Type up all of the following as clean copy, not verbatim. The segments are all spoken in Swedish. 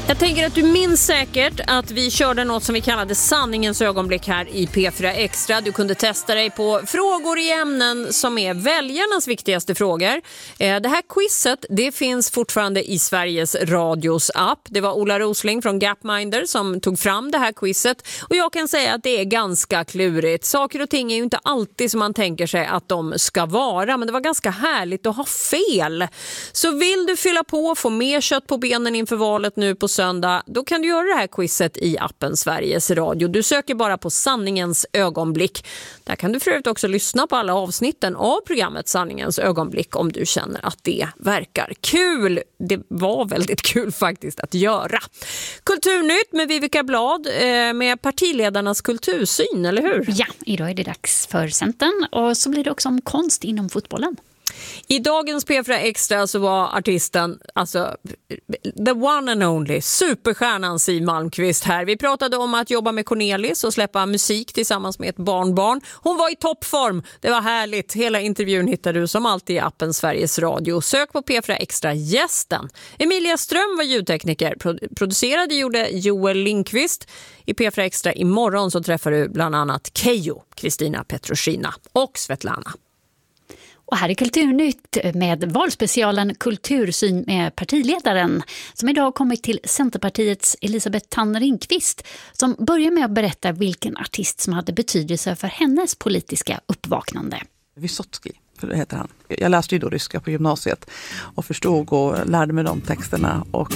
Jag tänker att du minns säkert att vi körde något som vi kallade sanningens ögonblick här i P4 Extra. Du kunde testa dig på frågor i ämnen som är väljarnas viktigaste frågor. Det här quizet, det finns fortfarande i Sveriges Radios app. Det var Ola Rosling från Gapminder som tog fram det här quizet. Och jag kan säga att det är ganska klurigt. Saker och ting är ju inte alltid som man tänker sig att de ska vara. Men det var ganska härligt att ha fel. Så vill du fylla på och få mer kött på benen inför valet nu på söndag, då kan du göra det här quizet i appen Sveriges Radio. Du söker bara på sanningens ögonblick. Där kan du förut också lyssna på alla avsnitten av programmet Sanningens ögonblick om du känner att det verkar kul. Det var väldigt kul faktiskt att göra. Kulturnytt med Vivica Blad med partiledarnas kultursyn, eller hur? Ja, idag är det dags för Centern och så blir det också om konst inom fotbollen. I dagens P4 Extra så var artisten, alltså the one and only, superstjärnan Siw Malmkvist här. Vi pratade om att jobba med Cornelis och släppa musik tillsammans med ett barnbarn. Hon var i toppform, det var härligt. Hela intervjun hittar du som alltid i appen Sveriges Radio. Sök på P4 Extra gästen. Emilia Ström var ljudtekniker. Producerade gjorde Joel Lindqvist. I P4 Extra imorgon så träffar du bland annat Keyyo, Kristina Petrushina och Svetlana. Och här är Kulturnytt med valspecialen Kultursyn med partiledaren som idag har kommit till Centerpartiets Elisabeth Thand Ringqvist som börjar med att berätta vilken artist som hade betydelse för hennes politiska uppvaknande. Vysotsky, för det heter han. Jag läste ju då ryska på gymnasiet och förstod och lärde mig de texterna. Och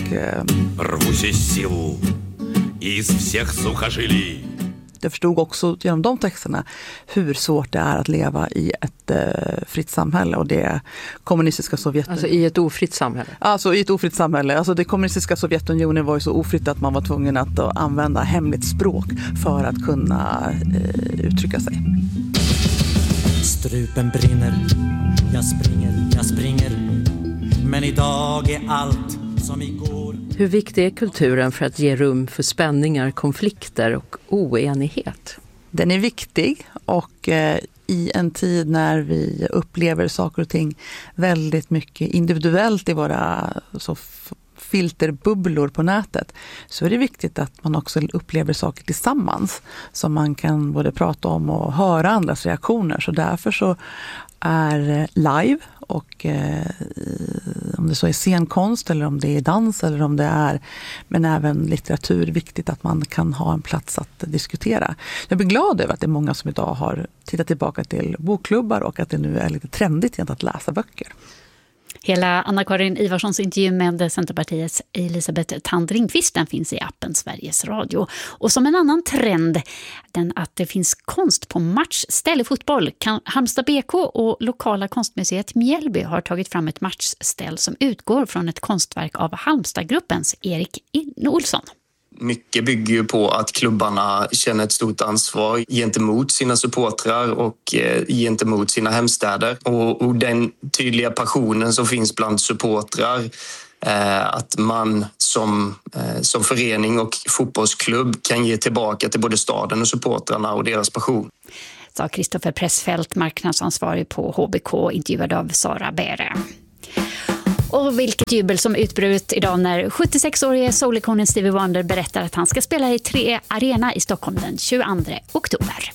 jag förstod också genom de texterna hur svårt det är att leva i ett fritt samhälle och det kommunistiska Sovjetunionen. Alltså i ett ofritt samhälle? Alltså i ett ofritt samhälle. Alltså det kommunistiska Sovjetunionen var ju så ofritt att man var tvungen att använda hemligt språk för att kunna uttrycka sig. Strupen brinner, jag springer, men idag är allt som igår. Hur viktig är kulturen för att ge rum för spänningar, konflikter och oenighet? Den är viktig och i en tid när vi upplever saker och ting väldigt mycket individuellt i våra filterbubblor på nätet så är det viktigt att man också upplever saker tillsammans som man kan både prata om och höra andras reaktioner. Så därför så är live och om det så är scenkonst eller om det är dans eller om det är men även litteratur viktigt att man kan ha en plats att diskutera. Jag blir glad över att det är många som idag har tittat tillbaka till bokklubbar och att det nu är lite trendigt att läsa böcker. Hela Anna-Karin Ivarssons intervju med Centerpartiets Elisabeth Thand Ringqvist den finns i appen Sveriges Radio. Och som en annan trend, den att det finns konst på matchställ i fotboll. Halmstad BK och lokala konstmuseet Mjällby har tagit fram ett matchställ som utgår från ett konstverk av Halmstadgruppens Erik Olsson. Mycket bygger ju på att klubbarna känner ett stort ansvar gentemot sina supportrar och gentemot sina hemstäder. Och den tydliga passionen som finns bland supportrar, att man som förening och fotbollsklubb kan ge tillbaka till både staden och supportrarna och deras passion. Sa Kristoffer Pressfeldt, marknadsansvarig på HBK, intervjuad av Sara Bäre. Och vilket jubel som utbröt idag när 76-årige soulikonen Stevie Wonder berättar att han ska spela i 3 Arena i Stockholm den 22 oktober.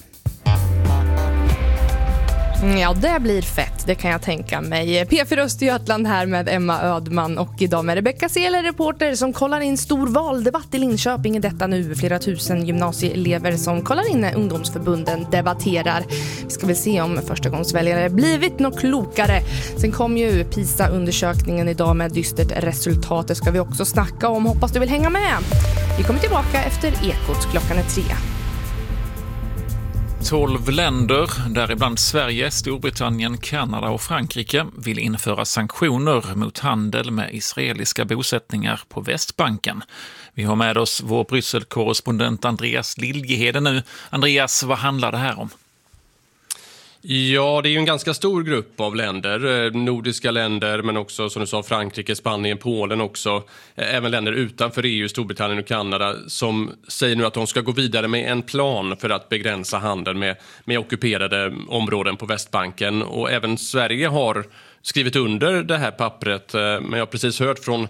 Ja, det blir fett, det kan jag tänka mig. P4 Östergötland här med Emma Ödman och idag med Rebecca Seeler, reporter som kollar in stor valdebatt i Linköping i detta nu. Flera tusen gymnasieelever som kollar in när ungdomsförbunden debatterar. Vi ska väl se om förstagångsväljare blivit något klokare. Sen kom ju PISA-undersökningen idag med dystert resultat. Det ska vi också snacka om. Hoppas du vill hänga med. Vi kommer tillbaka efter Ekot klockan 3. 12 länder, däribland Sverige, Storbritannien, Kanada och Frankrike, vill införa sanktioner mot handel med israeliska bosättningar på Västbanken. Vi har med oss vår Bryssel-korrespondent Andreas Liljeheden nu. Andreas, vad handlar det här om? Ja, det är ju en ganska stor grupp av länder, nordiska länder men också som du sa Frankrike, Spanien, Polen också. Även länder utanför EU, Storbritannien och Kanada som säger nu att de ska gå vidare med en plan för att begränsa handeln med ockuperade områden på Västbanken. Och även Sverige har skrivit under det här pappret, men jag har precis hört från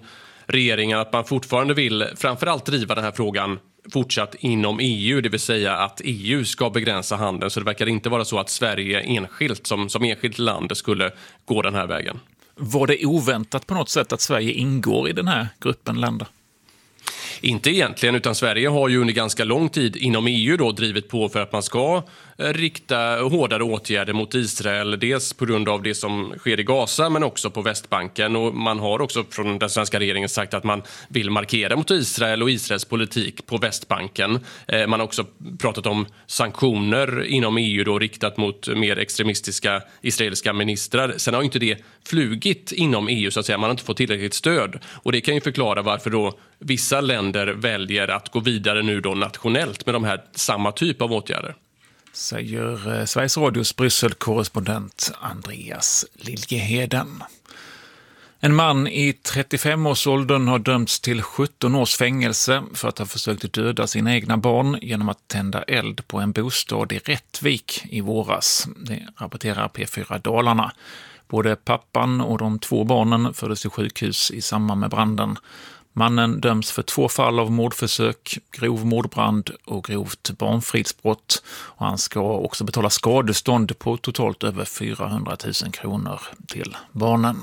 regeringen att man fortfarande vill framförallt driva den här frågan fortsatt inom EU, det vill säga att EU ska begränsa handeln. Så det verkar inte vara så att Sverige enskilt som enskilt land skulle gå den här vägen. Var det oväntat på något sätt att Sverige ingår i den här gruppen länder? Inte egentligen, utan Sverige har ju under ganska lång tid inom EU då drivit på för att man ska rikta hårdare åtgärder mot Israel. Dels på grund av det som sker i Gaza men också på Västbanken. Och man har också från den svenska regeringen sagt att man vill markera mot Israel och Israels politik på Västbanken. Man har också pratat om sanktioner inom EU då riktat mot mer extremistiska israeliska ministrar. Sen har ju inte det flugit inom EU så att säga. Man har inte fått tillräckligt stöd. Och det kan ju förklara varför då vissa länder väljer att gå vidare nu då nationellt med de här samma typ av åtgärder. Säger Sveriges Radios Bryssel-korrespondent Andreas Liljeheden. En man i 35-årsåldern har dömts till 17 års fängelse för att ha försökt döda sina egna barn genom att tända eld på en bostad i Rättvik i våras. Det rapporterar P4 Dalarna. Både pappan och de 2 barnen fördes till sjukhus i samband med branden. Mannen döms för 2 fall av mordförsök, grov mordbrand och grovt barnfridsbrott. Och han ska också betala skadestånd på totalt över 400 000 kronor till barnen.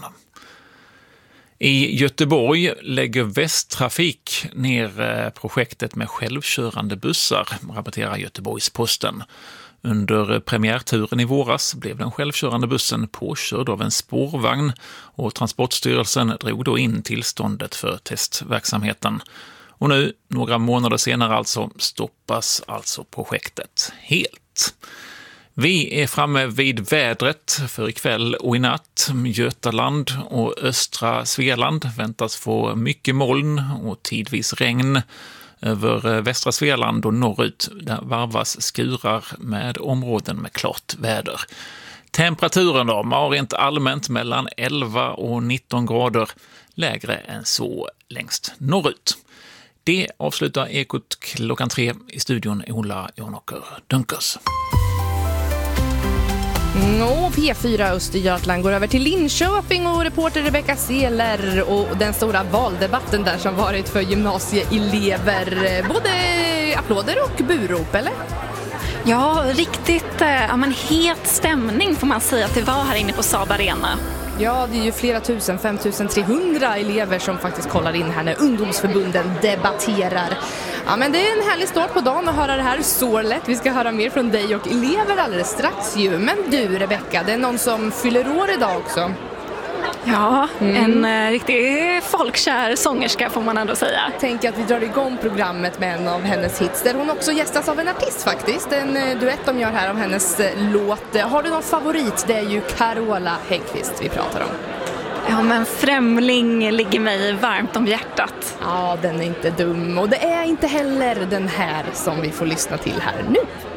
I Göteborg lägger Västtrafik ner projektet med självkörande bussar, rapporterar Göteborgs-Posten. Under premiärturen i våras blev den självkörande bussen påkörd av en spårvagn och Transportstyrelsen drog då in tillståndet för testverksamheten. Och nu, några månader senare alltså, stoppas alltså projektet helt. Vi är framme vid vädret för ikväll och i natt. Götaland och östra Svealand väntas få mycket moln och tidvis regn. Över västra Svealand och norrut där varvas skurar med områden med klart väder. Temperaturen då var rent allmänt mellan 11 och 19 grader, lägre än så längst norrut. Det avslutar Ekot klockan 3 i studion Ola Jonåker Dunkers. P4 Östergötland går över till Linköping och reporter Rebecca Seeler och den stora valdebatten där som varit för gymnasieelever. Både applåder och burop, eller? Ja, riktigt het stämning får man säga att det var här inne på Saab Arena. Ja, det är ju flera tusen, 5300 elever som faktiskt kollar in här när ungdomsförbunden debatterar. Ja, men det är en härlig start på dagen att höra det här så lätt. Vi ska höra mer från dig och elever alldeles strax ju. Men du, Rebecca, det är någon som fyller år idag också. Ja, en riktig folkkär sångerska får man ändå säga. Tänk att vi drar igång programmet med en av hennes hits där hon också gästas av en artist faktiskt. En duett de gör här av hennes låt. Har du någon favorit? Det är ju Carola Häggkvist vi pratar om. Ja, men Främling ligger mig varmt om hjärtat. Ja, den är inte dum och det är inte heller den här som vi får lyssna till här nu.